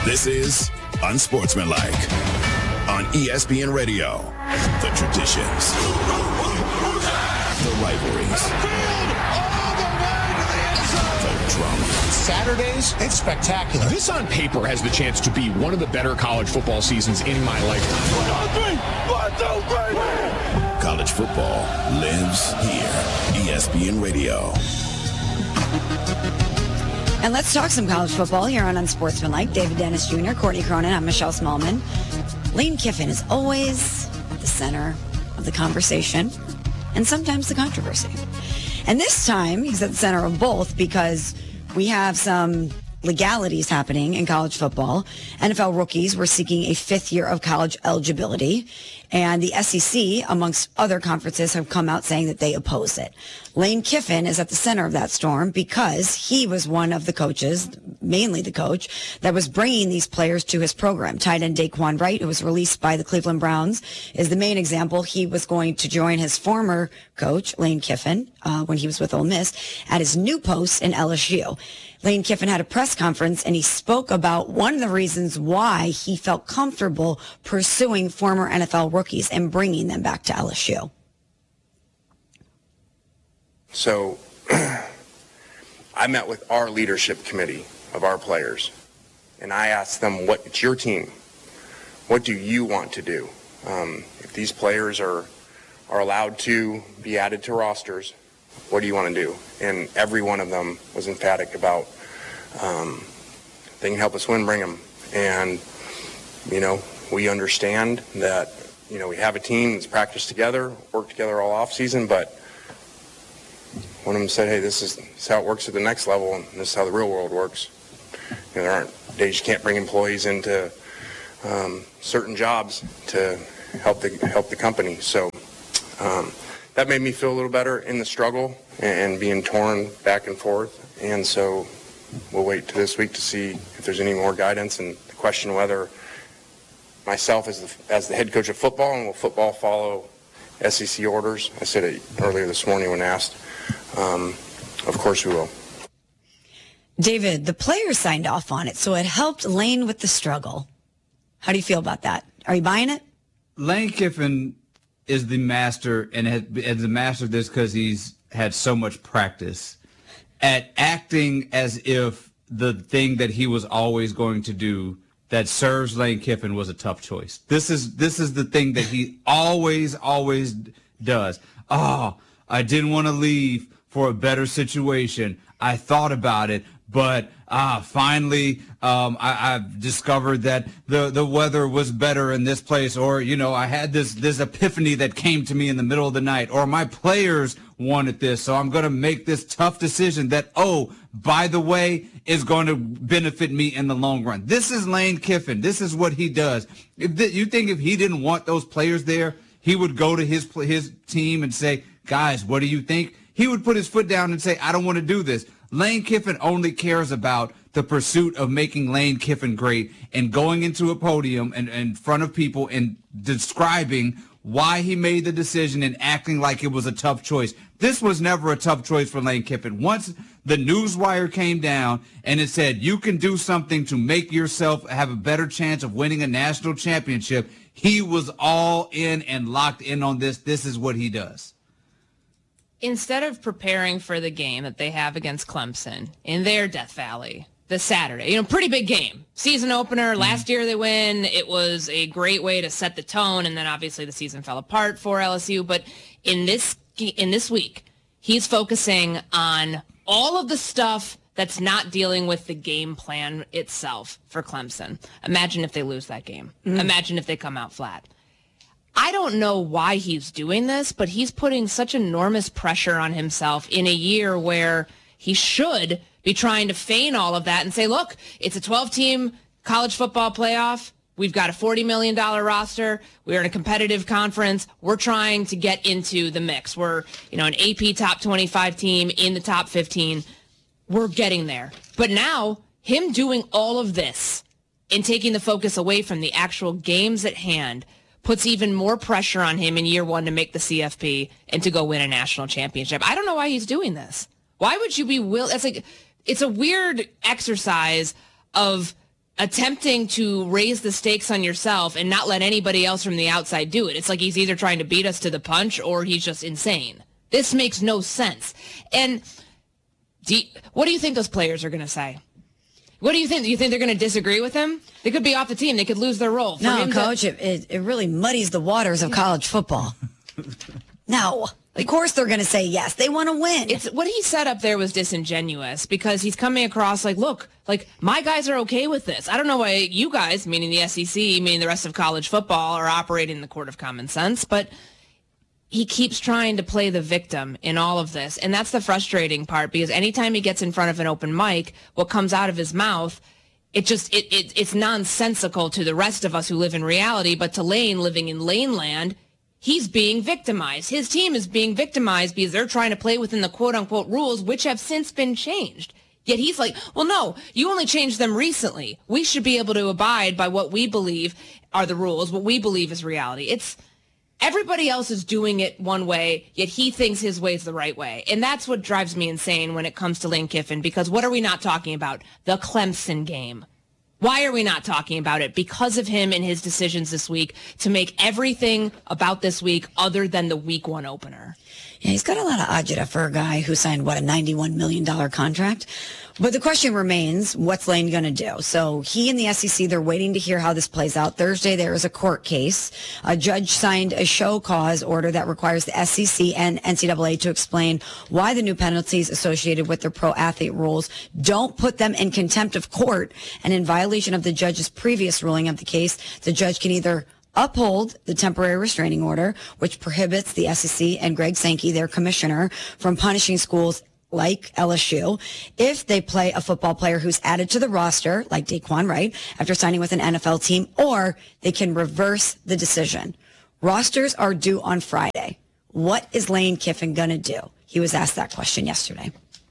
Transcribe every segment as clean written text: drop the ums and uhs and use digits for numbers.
This is Unsportsmanlike on ESPN Radio. The traditions, the rivalries, the drama. Saturdays, it's spectacular. This on paper has the chance to be one of the better college football seasons in my lifetime. 1, 2, 3. College football lives here. ESPN Radio. And let's talk some college football here on Unsportsmanlike. David Dennis Jr., Courtney Cronin, I'm Michelle Smallman. Lane Kiffin is always at the center of the conversation and sometimes the controversy. And this time, he's at the center of both because we have some legalities happening in college football. NFL rookies were seeking a fifth year of college eligibility, and the SEC, amongst other conferences, have come out saying that they oppose it. Lane Kiffin is at the center of that storm because he was one of the coaches, mainly the coach, that was bringing these players to his program. Tight end Daquan Wright, who was released by the Cleveland Browns, is the main example. He was going to join his former coach, Lane Kiffin, when he was with Ole Miss, at his new post in LSU. Lane Kiffin had a press conference, and he spoke about one of the reasons why he felt comfortable pursuing former NFL rookies and bringing them back to LSU. So I met with our leadership committee of our players, and I asked them, it's your team. What do you want to do? If these players are allowed to be added to rosters, what do you want to do? And every one of them was emphatic about they can help us win, bring them. And, we understand that, we have a team that's practiced together, worked together all off season, but one of them said, hey, this is how it works at the next level, and this is how the real world works. There aren't days you can't bring employees into certain jobs to help the company. So that made me feel a little better in the struggle and being torn back and forth. And so we'll wait to this week to see if there's any more guidance and the question whether myself as the head coach of football, and will football follow SEC orders. I said it earlier this morning when asked. Of course we will. David, the players signed off on it, so it helped Lane with the struggle. How do you feel about that? Are you buying it? Lane Kiffin is the master, and is the master of this because he's had so much practice at acting as if the thing that he was always going to do that serves Lane Kiffin was a tough choice. This is the thing that he always does. Oh, I didn't want to leave for a better situation. I thought about it, but finally I've discovered that the weather was better in this place, or I had this epiphany that came to me in the middle of the night, or my players wanted this, so I'm going to make this tough decision that, by the way, is going to benefit me in the long run. This is Lane Kiffin. This is what he does. You think if he didn't want those players there, he would go to his team and say, guys, what do you think? He would put his foot down and say, I don't want to do this. Lane Kiffin only cares about the pursuit of making Lane Kiffin great and going into a podium and in front of people and describing why he made the decision and acting like it was a tough choice. This was never a tough choice for Lane Kiffin. Once the newswire came down and it said you can do something to make yourself have a better chance of winning a national championship, he was all in and locked in on this. This is what he does. Instead of preparing for the game that they have against Clemson in their Death Valley this Saturday, pretty big game. Season opener. Last year they win. It was a great way to set the tone, and then obviously the season fell apart for LSU. But in this week, he's focusing on all of the stuff that's not dealing with the game plan itself for Clemson. Imagine if they lose that game. Imagine if they come out flat. I don't know why he's doing this, but he's putting such enormous pressure on himself in a year where he should be trying to feign all of that and say, look, it's a 12-team college football playoff. We've got a $40 million roster. We're in a competitive conference. We're trying to get into the mix. We're, an AP top 25 team in the top 15. We're getting there. But now, him doing all of this and taking the focus away from the actual games at hand puts even more pressure on him in year one to make the CFP and to go win a national championship. I don't know why he's doing this. Why would you be it's a weird exercise of attempting to raise the stakes on yourself and not let anybody else from the outside do it. It's like he's either trying to beat us to the punch or he's just insane. This makes no sense. And what do you think those players are going to say? What do you think? Do you think they're going to disagree with him? They could be off the team. They could lose their role. No, Coach, it really muddies the waters of college football. No. Of course they're going to say yes. They want to win. What he said up there was disingenuous because he's coming across like, look, like my guys are okay with this. I don't know why you guys, meaning the SEC, meaning the rest of college football, are operating in the court of common sense. But he keeps trying to play the victim in all of this. And that's the frustrating part because anytime he gets in front of an open mic, what comes out of his mouth, it's nonsensical to the rest of us who live in reality. But to Lane living in Lane land, he's being victimized. His team is being victimized because they're trying to play within the quote-unquote rules, which have since been changed. Yet he's like, well, no, you only changed them recently. We should be able to abide by what we believe are the rules, what we believe is reality. Everybody else is doing it one way, yet he thinks his way is the right way. And that's what drives me insane when it comes to Lane Kiffin, because what are we not talking about? The Clemson game. Why are we not talking about it? Because of him and his decisions this week to make everything about this week other than the week one opener. Yeah, he's got a lot of agita for a guy who signed, a $91 million contract. But the question remains, what's Lane going to do? So he and the SEC, they're waiting to hear how this plays out. Thursday, there is a court case. A judge signed a show cause order that requires the SEC and NCAA to explain why the new penalties associated with their pro athlete rules don't put them in contempt of court. And in violation of the judge's previous ruling of the case, the judge can either uphold the temporary restraining order, which prohibits the SEC and Greg Sankey, their commissioner, from punishing schools like LSU if they play a football player who's added to the roster, like Daquan Wright, after signing with an NFL team, or they can reverse the decision. Rosters are due on Friday. What is Lane Kiffin going to do? He was asked that question yesterday.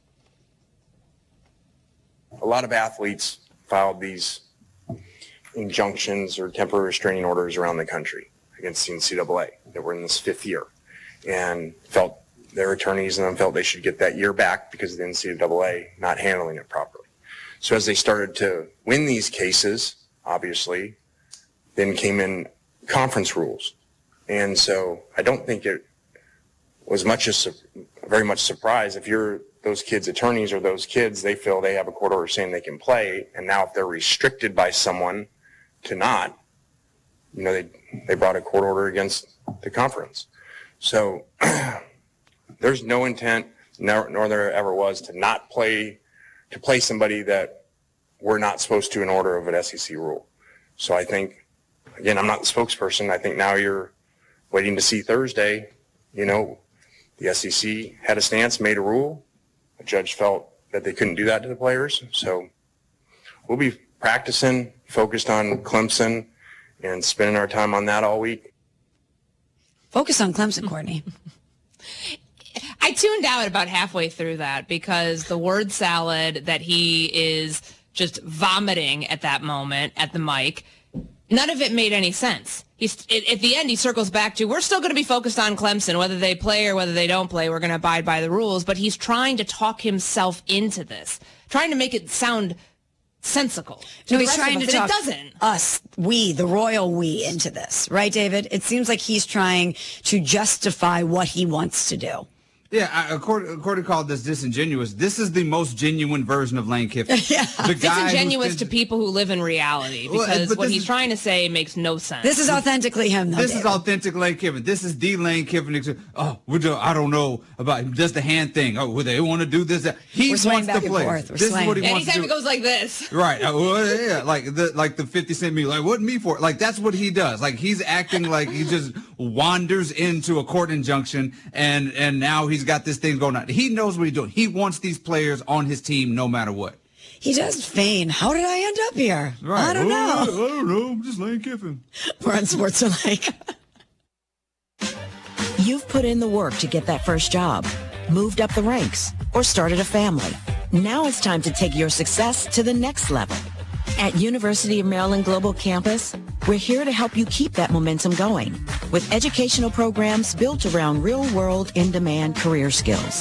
A lot of athletes filed these injunctions or temporary restraining orders around the country against the NCAA that were in this fifth year and felt their attorneys and them felt they should get that year back because of the NCAA not handling it properly. So as they started to win these cases, obviously, then came in conference rules. And so I don't think it was very much surprise if you're those kids' attorneys or those kids, they feel they have a court order saying they can play, and now if they're restricted by someone to not, they brought a court order against the conference. So there's no intent, nor there ever was, to play somebody that we're not supposed to in order of an SEC rule. So I think, again, I'm not the spokesperson. I think now you're waiting to see Thursday. The SEC had a stance, made a rule. The judge felt that they couldn't do that to the players. So we'll be practicing, focused on Clemson, and spending our time on that all week. Focus on Clemson, Courtney. I tuned out about halfway through that because the word salad that he is just vomiting at that moment at the mic, none of it made any sense. At the end, he circles back to, we're still going to be focused on Clemson, whether they play or whether they don't play. We're going to abide by the rules. But he's trying to talk himself into this, trying to make it sound sensical. No, he's trying to talk us, the royal we, into this. Right, David? It seems like he's trying to justify what he wants to do. Yeah, according called this disingenuous. This is the most genuine version of Lane Kiffin. Yeah. Disingenuous to people who live in reality because what he's trying to say makes no sense. This is authentically him, though, This is authentic Lane Kiffin. This is the Lane Kiffin. Oh, I don't know about does the hand thing. Oh, they want to do this. He wants to play. This is what he wants to do. Anytime it goes like this. Right. Yeah, like the 50 Cent me. Like, what me for? Like, that's what he does. Like, he's acting like he just wanders into a court injunction and now he's got this thing going on. He knows what he's doing. He wants these players on his team no matter what. He does feign. How did I end up here? Right. I don't know. I don't know. I'm just Lane Kiffin. We're on Sports Alike. You've put in the work to get that first job, moved up the ranks, or started a family. Now it's time to take your success to the next level. At University of Maryland Global Campus, we're here to help you keep that momentum going with educational programs built around real-world, in-demand career skills.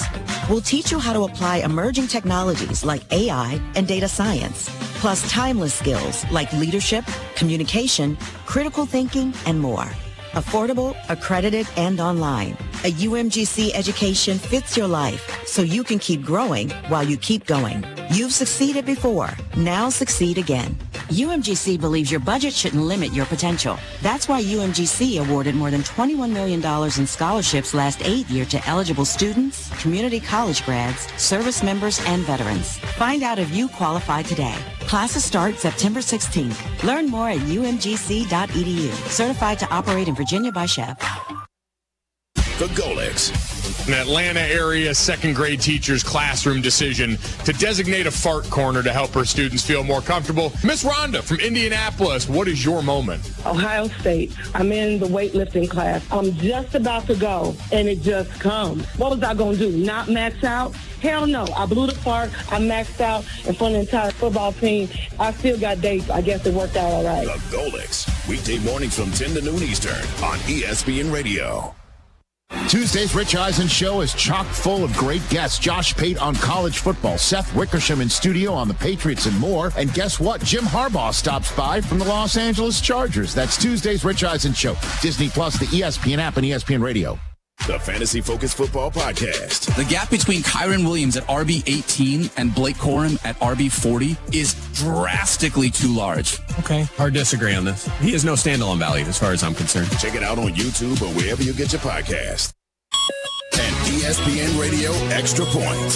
We'll teach you how to apply emerging technologies like AI and data science, plus timeless skills like leadership, communication, critical thinking, and more. Affordable, accredited, and online. A UMGC education fits your life so you can keep growing while you keep going. You've succeeded before. Now succeed again. UMGC believes your budget shouldn't limit your potential. That's why UMGC awarded more than $21 million in scholarships last aid year to eligible students, community college grads, service members, and veterans. Find out if you qualify today. Classes start September 16th. Learn more at umgc.edu. Certified to operate in Virginia by Chef. The Golics. An Atlanta area second grade teacher's classroom decision to designate a fart corner to help her students feel more comfortable. Miss Rhonda from Indianapolis, what is your moment? Ohio State. I'm in the weightlifting class. I'm just about to go, and it just comes. What was I going to do, not max out? Hell no. I blew the fart. I maxed out in front of the entire football team. I still got dates. I guess it worked out all right. The Golics. Weekday mornings from 10 to noon Eastern on ESPN Radio. Tuesday's Rich Eisen show is chock full of great guests. Josh Pate on college football, Seth Wickersham in studio on the Patriots and more. And guess what? Jim Harbaugh stops by from the Los Angeles Chargers. That's Tuesday's Rich Eisen show. Disney Plus, the ESPN app, and ESPN Radio. The Fantasy Focus Football Podcast. The gap between Kyron Williams at RB 18 and Blake Corum at RB 40 is drastically too large. Okay, hard to disagree on this. He has no standalone value as far as I'm concerned. Check it out on YouTube or wherever you get your podcast. And ESPN Radio Extra Points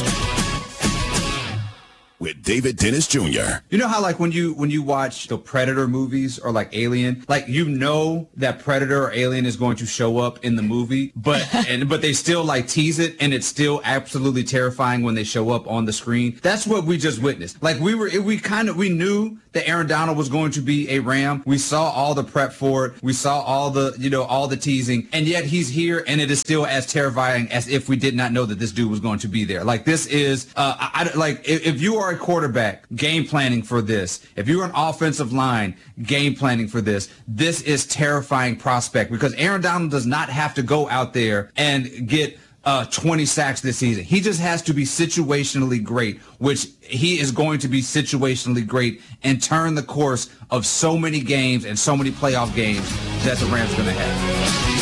with David Dennis Jr. You know how like when you watch the Predator movies or like Alien, like you know that Predator or Alien is going to show up in the movie, but they still like tease it, and it's still absolutely terrifying when they show up on the screen. That's what we just witnessed. Like we knew that Aaron Donald was going to be a Ram. We saw all the prep for it. We saw all the teasing, and yet he's here, and it is still as terrifying as if we did not know that this dude was going to be there. Like this is if you are a quarterback, game planning for this. If you're an offensive line, game planning for this. This is terrifying prospect because Aaron Donald does not have to go out there and get 20 sacks this season. He just has to be situationally great, which he is going to be situationally great and turn the course of so many games and so many playoff games that the Rams are going to have.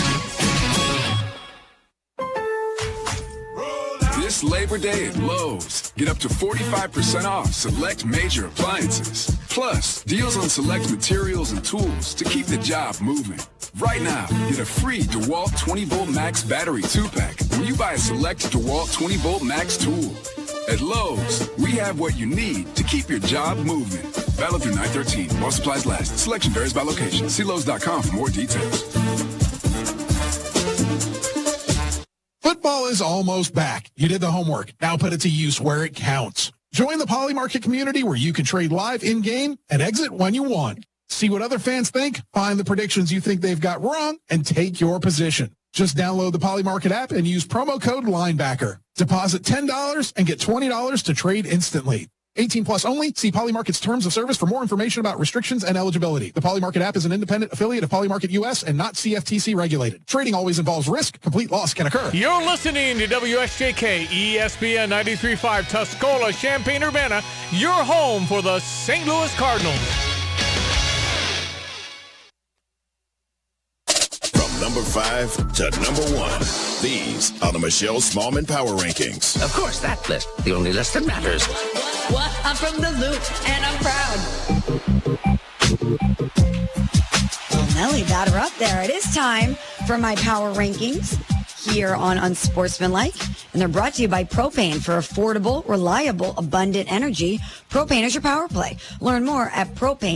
This Labor Day at Lowe's, get up to 45% off select major appliances. Plus, deals on select materials and tools to keep the job moving. Right now, get a free DeWalt 20-Volt Max battery 2-pack when you buy a select DeWalt 20-Volt Max tool. At Lowe's, we have what you need to keep your job moving. Valid through 9/13 while supplies last. Selection varies by location. See Lowe's.com for more details. Football is almost back. You did the homework. Now put it to use where it counts. Join the Poly Market community where you can trade live in-game and exit when you want. See what other fans think, find the predictions you think they've got wrong, and take your position. Just download the Poly Market app and use promo code LINEBACKER. Deposit $10 and get $20 to trade instantly. 18 plus only. See Poly Market's terms of service for more information about restrictions and eligibility. The Poly Market app is an independent affiliate of Poly Market US and not CFTC regulated. Trading always involves risk. Complete loss can occur. You're listening to WSJK ESPN 93.5 Tuscola, Champaign-Urbana, your home for the St. Louis Cardinals. From number 5 to number 1, these are the Michelle Smallman Power Rankings. Of course, that list. The only list that matters. What? I'm from the Loop, and I'm proud. Well, Nelly, batter up there. It is time for my power rankings here on Unsportsmanlike, and they're brought to you by Propane. For affordable, reliable, abundant energy, Propane is your power play. Learn more at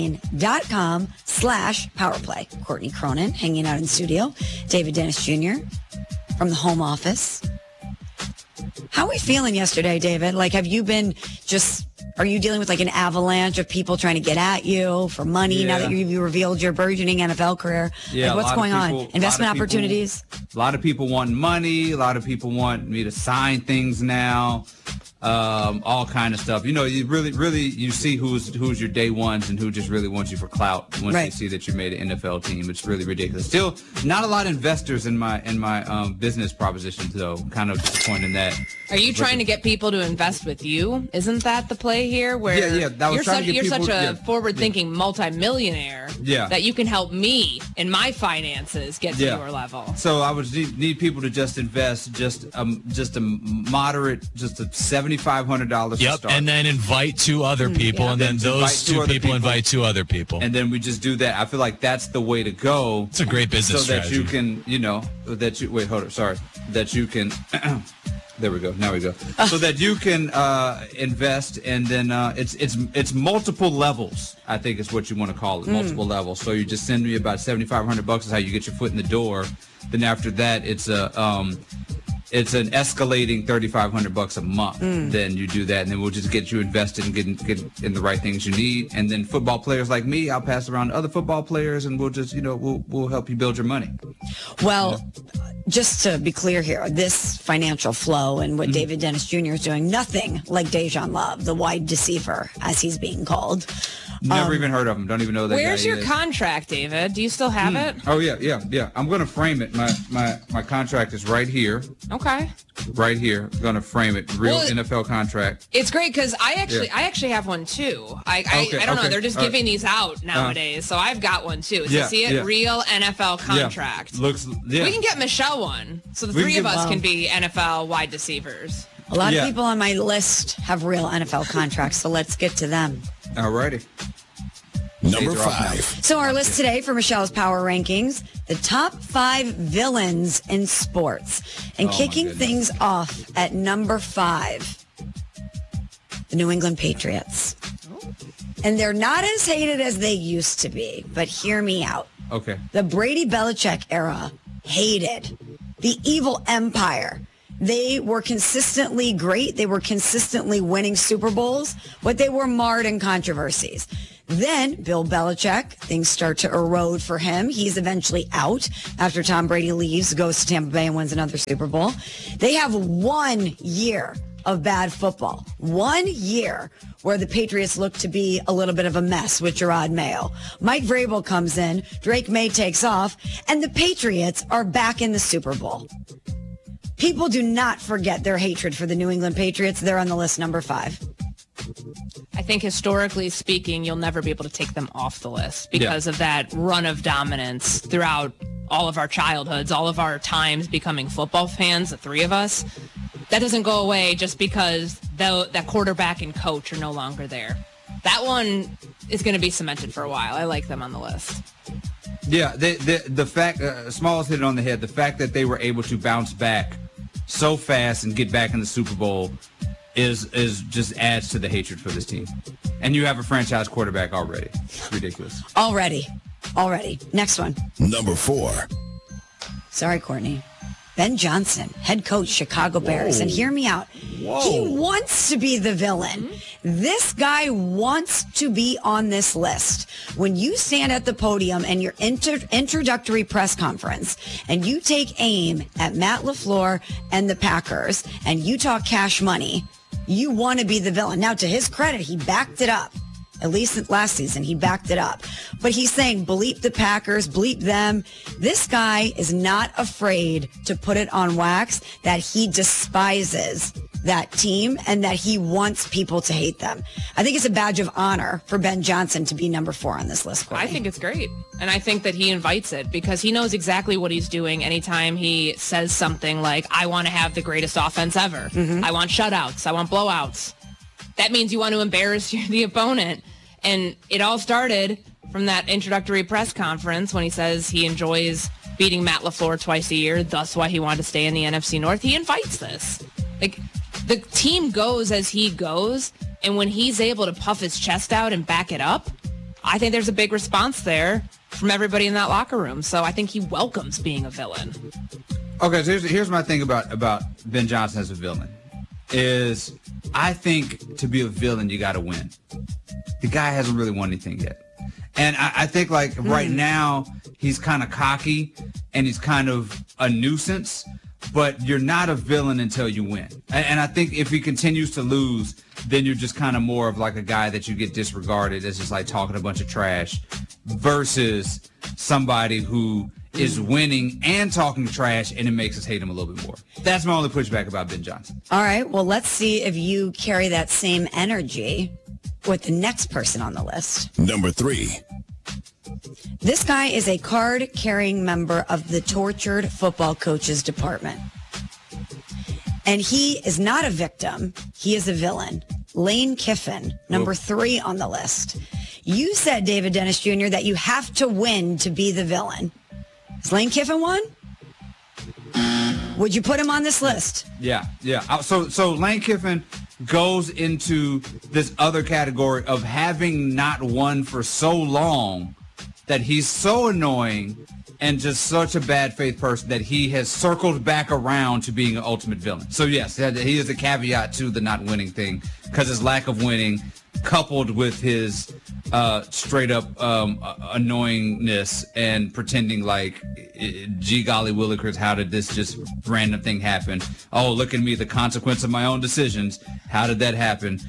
propane.com/powerplay. Courtney Cronin hanging out in studio. David Dennis Jr. from the home office. How are we feeling yesterday, David? Like, are you dealing with like an avalanche of people trying to get at you for money now that you revealed your burgeoning NFL career? Yeah, like, what's going on? Investment opportunities? A lot of people want money. A lot of people want me to sign things now. all kind of stuff. You really you see who's your day ones and who just really wants you for clout once they see that you made an NFL team. It's really ridiculous. Still, not a lot of investors in my business propositions, though. Kind of disappointed in that. Are you trying to get people to invest with you? Isn't that the play here? Where you're such a forward-thinking multimillionaire that you can help me in my finances get to your level. So I would need people to just invest just a moderate, just a $7,500 to start. And then invite 2 other people, and then those 2 people invite 2 other people. And then we just do that. I feel like that's the way to go. It's a great business strategy. So that you can, wait, hold on, sorry. That you can, there we go, now we go. So that you can invest, and then it's multiple levels, I think is what you want to call it, multiple levels. So you just send me about $7,500 is how you get your foot in the door. Then after that, it's an escalating $3,500 a month. Then you do that, and then we'll just get you invested and get in the right things you need. And then football players like me, I'll pass around to other football players, and we'll just we'll help you build your money. Well, just to be clear here, this financial flow and what David Dennis Jr. is doing, nothing like Dejan Love, the wide deceiver, as he's being called. Never even heard of him. Don't even know that guy. Where's your contract, David? Do you still have it? Oh yeah. I'm gonna frame it. My contract is right here. Okay. Right here. I'm gonna frame it. Real NFL contract. It's great because I actually have one too. I don't know. They're just giving these out nowadays, so I've got one too. So see it? Real NFL contract. We can get Michelle one, so the 3 of us can be NFL wide deceivers. A lot of people on my list have real NFL contracts, so let's get to them. Alrighty. Number 5. So our list today for Michelle's Power Rankings, the top 5 villains in sports. And kicking things off at number 5, the New England Patriots. And they're not as hated as they used to be, but hear me out. Okay. The Brady Belichick era, hated. The evil empire. They were consistently great. They were consistently winning Super Bowls, but they were marred in controversies. Then Bill Belichick, things start to erode for him. He's eventually out after Tom Brady leaves, goes to Tampa Bay and wins another Super Bowl. They have 1 year of bad football. 1 year where the Patriots look to be a little bit of a mess with Gerard Mayo. Mike Vrabel comes in, Drake May takes off, and the Patriots are back in the Super Bowl. People do not forget their hatred for the New England Patriots. They're on the list number 5. I think historically speaking, you'll never be able to take them off the list because of that run of dominance throughout all of our childhoods, all of our times becoming football fans, the 3 of us. That doesn't go away just because that quarterback and coach are no longer there. That one is going to be cemented for a while. I like them on the list. Yeah, the fact, Smalls hit it on the head, the fact that they were able to bounce back so fast and get back in the Super Bowl is just adds to the hatred for this team. And you have a franchise quarterback already. It's ridiculous. Already. Next one. Number 4. Sorry, Courtney. Ben Johnson, head coach, Chicago Bears. And hear me out. He wants to be the villain. This guy wants to be on this list. When you stand at the podium and your introductory press conference and you take aim at Matt LaFleur and the Packers and you talk cash money, you want to be the villain. Now, to his credit, he backed it up. At least last season, he backed it up. But he's saying, bleep the Packers, bleep them. This guy is not afraid to put it on wax that he despises that team and that he wants people to hate them. I think it's a badge of honor for Ben Johnson to be number 4 on this list. Courtney. I think it's great. And I think that he invites it because he knows exactly what he's doing anytime he says something like, I want to have the greatest offense ever. I want shutouts. I want blowouts. That means you want to embarrass the opponent. And it all started from that introductory press conference when he says he enjoys beating Matt LaFleur twice a year. That's why he wanted to stay in the NFC North. He invites this. Like, the team goes as he goes. And when he's able to puff his chest out and back it up, I think there's a big response there from everybody in that locker room. So I think he welcomes being a villain. Okay, so here's my thing about Ben Johnson as a villain. Is I think to be a villain, you got to win. The guy hasn't really won anything yet. And I think, like, right now, he's kind of cocky and he's kind of a nuisance. but you're not a villain until you win. And I think if he continues to lose, then you're just kind of more of like a guy that you get disregarded as just like talking a bunch of trash versus somebody who is winning and talking trash, and it makes us hate him a little bit more. That's my only pushback about Ben Johnson. All right, well, let's see if you carry that same energy with the next person on the list. Number 3. This guy is a card-carrying member of the tortured football coaches department. And he is not a victim. He is a villain. Lane Kiffin, number 3 on the list. You said, David Dennis Jr., that you have to win to be the villain. Is Lane Kiffin one? Would you put him on this list? Yeah. So Lane Kiffin goes into this other category of having not won for so long that he's so annoying and just such a bad faith person that he has circled back around to being an ultimate villain. So yes, he is a caveat to the not winning thing because his lack of winning coupled with his straight up annoyingness and pretending like, gee golly willikers, how did this just random thing happen? Oh, look at me, the consequence of my own decisions. How did that happen?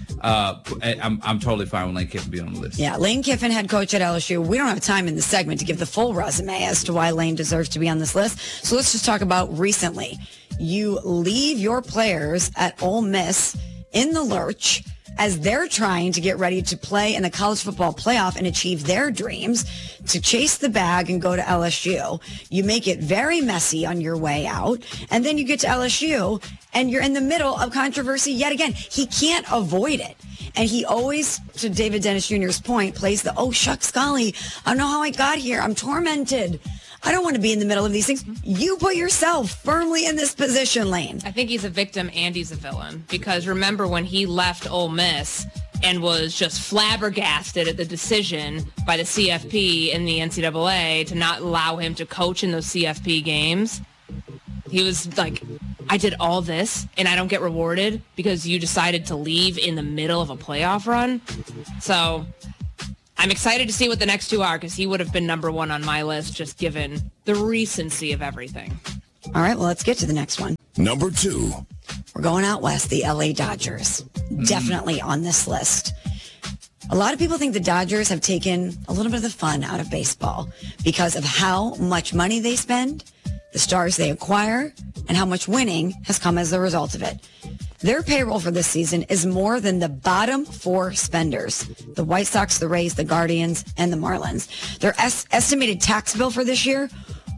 I'm totally fine with Lane Kiffin being on the list. Yeah, Lane Kiffin, head coach at LSU. We don't have time in the segment to give the full resume as to why Lane deserves to be on this list. So let's just talk about recently. You leave your players at Ole Miss in the lurch as they're trying to get ready to play in the college football playoff and achieve their dreams to chase the bag and go to LSU. You make it very messy on your way out, and then you get to LSU and you're in the middle of controversy yet again. He can't avoid it. And he always, to David Dennis Jr.'s point, plays the, oh, shucks, golly, I don't know how I got here. I'm tormented. I don't want to be in the middle of these things. You put yourself firmly in this position, Lane. I think he's a victim and he's a villain because remember when he left Ole Miss and was just flabbergasted at the decision by the CFP and the NCAA to not allow him to coach in those CFP games. He was like, I did all this and I don't get rewarded because you decided to leave in the middle of a playoff run. So I'm excited to see what the next two are because he would have been number 1 on my list just given the recency of everything. All right, well, let's get to the next one. Number 2. We're going out west, the LA Dodgers. Definitely on this list. A lot of people think the Dodgers have taken a little bit of the fun out of baseball because of how much money they spend, the stars they acquire, and how much winning has come as a result of it. Their payroll for this season is more than the bottom 4 spenders, the White Sox, the Rays, the Guardians, and the Marlins. Their estimated tax bill for this year,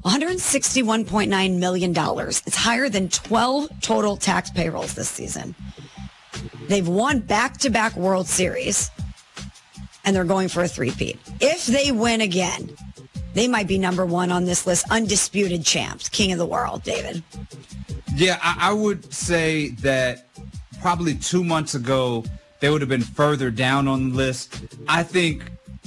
$161.9 million. It's higher than 12 total tax payrolls this season. They've won back-to-back World Series, and they're going for a three-peat. If they win again, they might be number 1 on this list, undisputed champs, king of the world, David. Yeah, I would say that probably 2 months ago, they would have been further down on the list. I think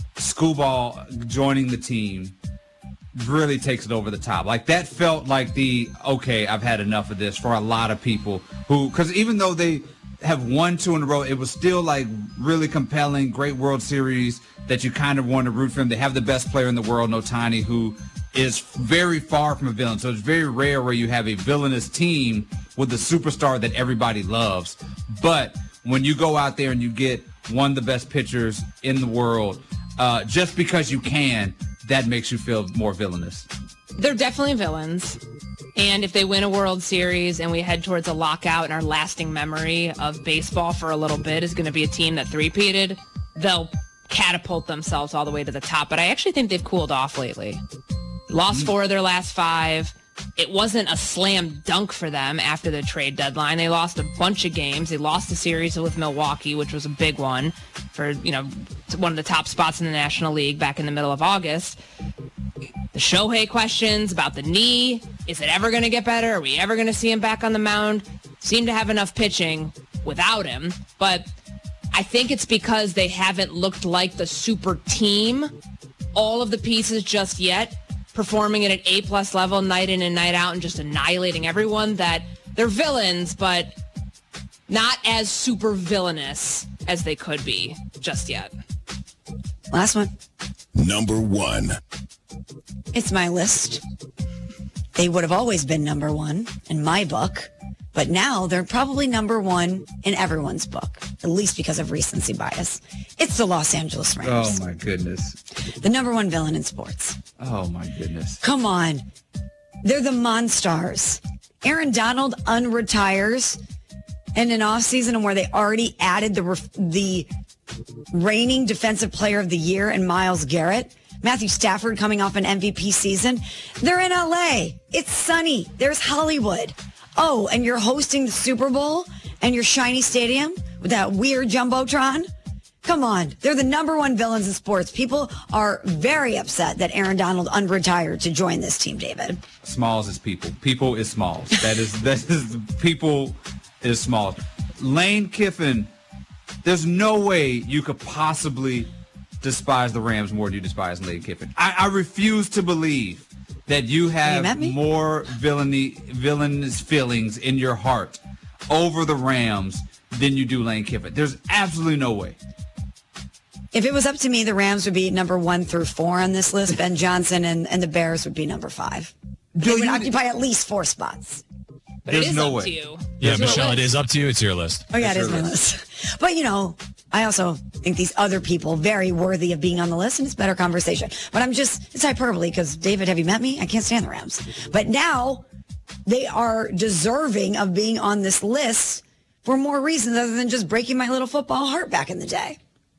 Skubal joining the team really takes it over the top. Like, that felt like okay, I've had enough of this for a lot of people who, because even though they have won 2 in a row, it was still like really compelling, great World Series that you kind of want to root for them. They have the best player in the world, Ohtani, who is very far from a villain. So it's very rare where you have a villainous team with a superstar that everybody loves. But when you go out there and you get one of the best pitchers in the world, just because you can, that makes you feel more villainous. They're definitely villains. And if they win a World Series and we head towards a lockout and our lasting memory of baseball for a little bit is going to be a team that three-peated, they'll catapult themselves all the way to the top. But I actually think they've cooled off lately. Lost 4 of their last 5. It wasn't a slam dunk for them after the trade deadline. They lost a bunch of games. They lost a series with Milwaukee, which was a big one for, one of the top spots in the National League back in the middle of August. The Shohei questions about the knee. Is it ever going to get better? Are we ever going to see him back on the mound? Seem to have enough pitching without him, but I think it's because they haven't looked like the super team, all of the pieces just yet, performing at an A+ level night in and night out and just annihilating everyone, that they're villains, but not as super villainous as they could be just yet. Last one. Number 1. It's my list. they would have always been number one in my book, but now they're probably number one in everyone's book, at least because of recency bias. It's the Los Angeles Rams. Oh, my goodness. The number one villain in sports. Oh, my goodness. Come on. They're the Monstars. Aaron Donald unretires in an offseason where they already added the reigning defensive player of the year in Myles Garrett. Matthew Stafford coming off an MVP season. They're in LA. It's sunny. There's Hollywood. Oh, and you're hosting the Super Bowl and your shiny stadium with that weird Jumbotron? Come on. They're the number one villains in sports. People are very upset that Aaron Donald unretired to join this team, David. Smalls is people. People is Smalls. That is people is Smalls. Lane Kiffin, there's no way you could possibly despise the Rams more than you despise Lane Kiffin. I refuse to believe that you have more villainous feelings in your heart over the Rams than you do Lane Kiffin. There's absolutely no way. If it was up to me, the Rams would be number 1 through 4 on this list. Ben Johnson and the Bears would be number 5. They would occupy at least 4 spots. But it is up to you. Yeah, Michelle, it is up to you. It's your list. Oh, yeah, it is my list. But, I also think these other people very worthy of being on the list, and it's better conversation. But it's hyperbole because, David, have you met me? I can't stand the Rams. But now they are deserving of being on this list for more reasons other than just breaking my little football heart back in the day.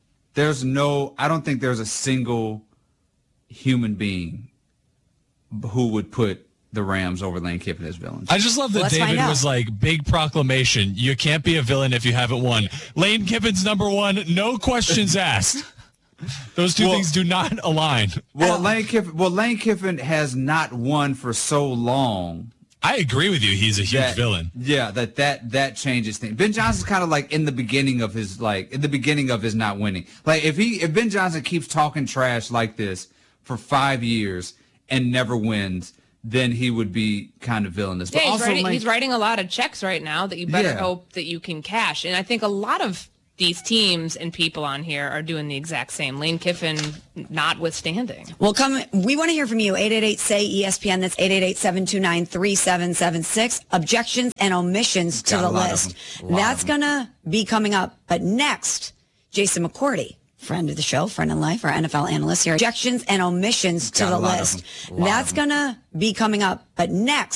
I don't think there's a single human being who would put the Rams over Lane Kiffin as villains. I just love that David was like, big proclamation. You can't be a villain if you haven't won. Lane Kiffin's number 1, no questions asked. Those two things do not align. Lane Kiffin has not won for so long. I agree with you. He's a huge villain. Yeah, that changes things. Ben Johnson's kind of like in the beginning of his not winning. Like if Ben Johnson keeps talking trash like this for 5 years and never wins, then he would be kind of villainous. Yeah, he's writing a lot of checks right now that you better hope that you can cash. And I think a lot of these teams and people on here are doing the exact same. Lane Kiffin notwithstanding. Well, we want to hear from you. 888-SAY-ESPN. That's 888-729-3776. Objections and omissions to the list. That's going to be coming up. But next, Jason McCourty, friend of the show, friend in life, our NFL analyst here. Objections and omissions to the list. That's going to be coming up. But next,